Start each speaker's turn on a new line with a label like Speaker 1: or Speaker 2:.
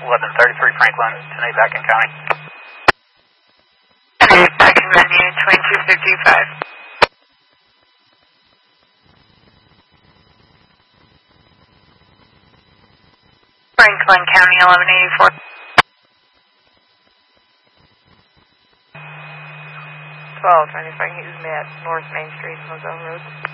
Speaker 1: 1133 Franklin, 10-8 back in county.
Speaker 2: 10-8 back in venue, 2255. Franklin County, 1184. 1225, he's me at North Main Street, Moselle Road.